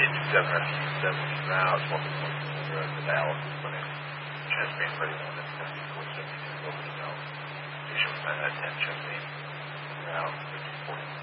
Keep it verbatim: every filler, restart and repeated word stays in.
fifty-seven Rescue seven routes, welcome to the dialysis clinic. Transmitting for anyone that's going to be four seventy-two over the zone. Patient nine out of ten transmitting route fifty-four.